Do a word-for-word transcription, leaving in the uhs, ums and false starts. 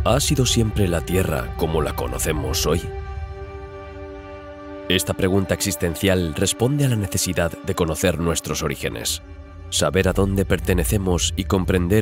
¿Ha sido siempre la Tierra como la conocemos hoy? Esta pregunta existencial responde a la necesidad de conocer nuestros orígenes, saber a dónde pertenecemos y comprender